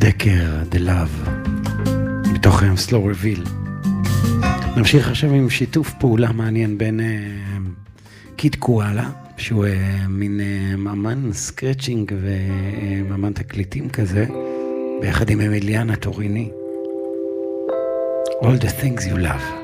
דקר, The Love, מתוך Slow Reveal. נמשיך עכשיו עם שיתוף פעולה מעניין בין קיד קואלה, שהוא מין מאמן סקרצ'ינג ומאמן תקליטים כזה, ביחד עם אמיליאנה טוריני. All the things you love.